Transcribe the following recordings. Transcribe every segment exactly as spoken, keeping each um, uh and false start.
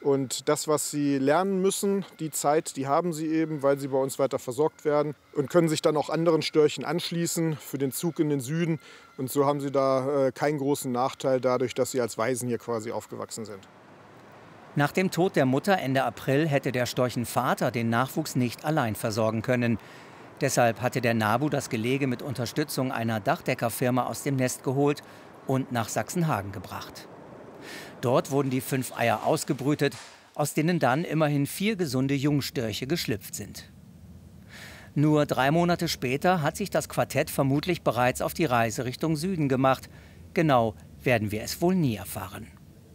Und das, was sie lernen müssen, die Zeit, die haben sie eben, weil sie bei uns weiter versorgt werden und können sich dann auch anderen Störchen anschließen für den Zug in den Süden. Und so haben sie da äh, keinen großen Nachteil dadurch, dass sie als Waisen hier quasi aufgewachsen sind. Nach dem Tod der Mutter Ende April hätte der Storchenvater den Nachwuchs nicht allein versorgen können. Deshalb hatte der Nabu das Gelege mit Unterstützung einer Dachdeckerfirma aus dem Nest geholt und nach Sachsenhagen gebracht. Dort wurden die fünf Eier ausgebrütet, aus denen dann immerhin vier gesunde Jungstörche geschlüpft sind. Nur drei Monate später hat sich das Quartett vermutlich bereits auf die Reise Richtung Süden gemacht. Genau werden wir es wohl nie erfahren.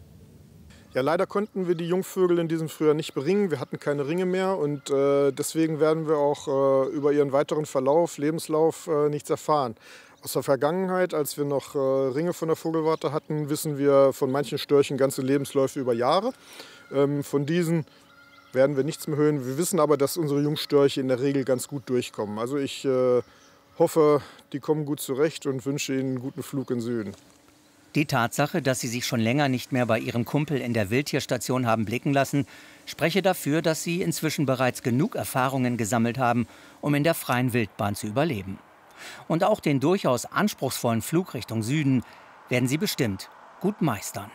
Ja, leider konnten wir die Jungvögel in diesem Frühjahr nicht beringen. Wir hatten keine Ringe mehr und äh, deswegen werden wir auch äh, über ihren weiteren Verlauf, Lebenslauf äh, nichts erfahren. Aus der Vergangenheit, als wir noch äh, Ringe von der Vogelwarte hatten, wissen wir von manchen Störchen ganze Lebensläufe über Jahre. Ähm, von diesen werden wir nichts mehr hören. Wir wissen aber, dass unsere Jungstörche in der Regel ganz gut durchkommen. Also ich äh, hoffe, die kommen gut zurecht und wünsche ihnen einen guten Flug in den Süden. Die Tatsache, dass sie sich schon länger nicht mehr bei ihrem Kumpel in der Wildtierstation haben blicken lassen, spreche dafür, dass sie inzwischen bereits genug Erfahrungen gesammelt haben, um in der freien Wildbahn zu überleben. Und auch den durchaus anspruchsvollen Flug Richtung Süden werden sie bestimmt gut meistern.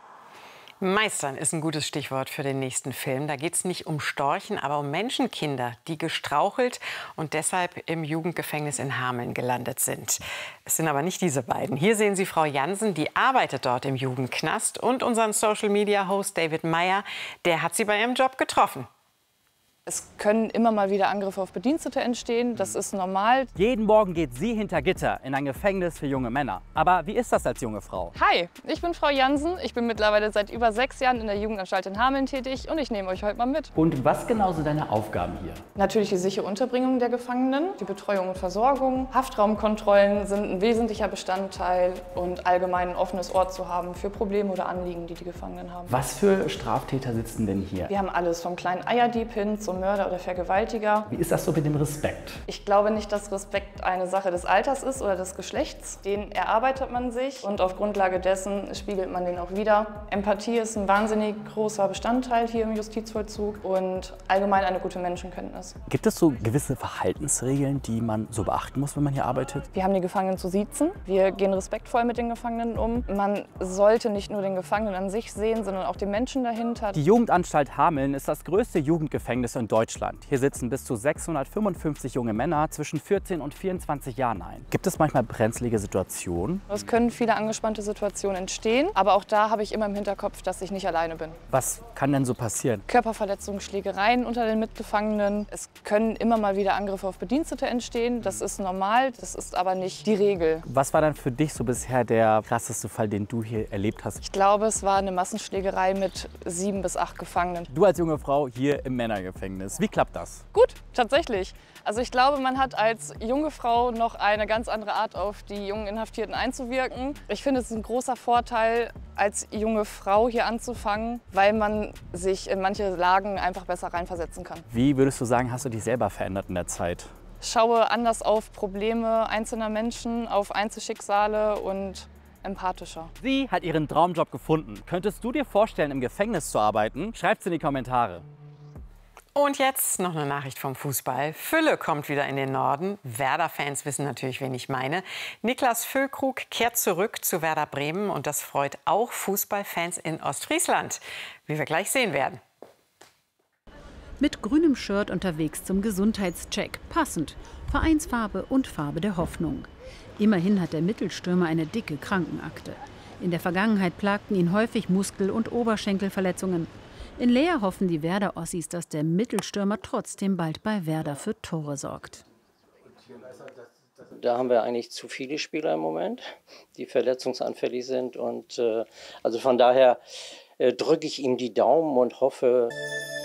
Meistern ist ein gutes Stichwort für den nächsten Film. Da geht es nicht um Storchen, aber um Menschenkinder, die gestrauchelt und deshalb im Jugendgefängnis in Hameln gelandet sind. Es sind aber nicht diese beiden. Hier sehen Sie Frau Jansen, die arbeitet dort im Jugendknast, und unseren Social-Media-Host David Meyer, der hat sie bei ihrem Job getroffen. Es können immer mal wieder Angriffe auf Bedienstete entstehen, das ist normal. Jeden Morgen geht sie hinter Gitter in ein Gefängnis für junge Männer. Aber wie ist das als junge Frau? Hi, ich bin Frau Jansen. Ich bin mittlerweile seit über sechs Jahren in der Jugendanstalt in Hameln tätig und ich nehme euch heute mal mit. Und was genau sind deine Aufgaben hier? Natürlich die sichere Unterbringung der Gefangenen, die Betreuung und Versorgung. Haftraumkontrollen sind ein wesentlicher Bestandteil und allgemein ein offenes Ohr zu haben für Probleme oder Anliegen, die die Gefangenen haben. Was für Straftäter sitzen denn hier? Wir haben alles, vom kleinen Eierdieb hin zum Mörder oder Vergewaltiger. Wie ist das so mit dem Respekt? Ich glaube nicht, dass Respekt eine Sache des Alters ist oder des Geschlechts. Den erarbeitet man sich und auf Grundlage dessen spiegelt man den auch wieder. Empathie ist ein wahnsinnig großer Bestandteil hier im Justizvollzug und allgemein eine gute Menschenkenntnis. Gibt es so gewisse Verhaltensregeln, die man so beachten muss, wenn man hier arbeitet? Wir haben die Gefangenen zu siezen. Wir gehen respektvoll mit den Gefangenen um. Man sollte nicht nur den Gefangenen an sich sehen, sondern auch den Menschen dahinter. Die Jugendanstalt Hameln ist das größte Jugendgefängnis in Deutschland. Hier sitzen bis zu sechshundertfünfundfünfzig junge Männer zwischen vierzehn und vierundzwanzig Jahren ein. Gibt es manchmal brenzlige Situationen? Es können viele angespannte Situationen entstehen, aber auch da habe ich immer im Hinterkopf, dass ich nicht alleine bin. Was kann denn so passieren? Körperverletzungen, Schlägereien unter den Mitgefangenen. Es können immer mal wieder Angriffe auf Bedienstete entstehen. Das ist normal, das ist aber nicht die Regel. Was war dann für dich so bisher der krasseste Fall, den du hier erlebt hast? Ich glaube, es war eine Massenschlägerei mit sieben bis acht Gefangenen. Du als junge Frau hier im Männergefängnis, wie klappt das? Gut, tatsächlich. Also ich glaube, man hat als junge Frau noch eine ganz andere Art, auf die jungen Inhaftierten einzuwirken. Ich finde, es ist ein großer Vorteil, als junge Frau hier anzufangen, weil man sich in manche Lagen einfach besser reinversetzen kann. Wie würdest du sagen, hast du dich selber verändert in der Zeit? Schaue anders auf Probleme einzelner Menschen, auf Einzelschicksale und empathischer. Sie hat ihren Traumjob gefunden. Könntest du dir vorstellen, im Gefängnis zu arbeiten? Schreibt's in die Kommentare. Und jetzt noch eine Nachricht vom Fußball. Fülle kommt wieder in den Norden. Werder-Fans wissen natürlich, wen ich meine. Niklas Füllkrug kehrt zurück zu Werder Bremen und das freut auch Fußballfans in Ostfriesland, wie wir gleich sehen werden. Mit grünem Shirt unterwegs zum Gesundheitscheck. Passend. Vereinsfarbe und Farbe der Hoffnung. Immerhin hat der Mittelstürmer eine dicke Krankenakte. In der Vergangenheit plagten ihn häufig Muskel- und Oberschenkelverletzungen. In Leer hoffen die Werder-Ossis, dass der Mittelstürmer trotzdem bald bei Werder für Tore sorgt. Da haben wir eigentlich zu viele Spieler im Moment, die verletzungsanfällig sind. Und äh, also von daher äh, drücke ich ihm die Daumen und hoffe,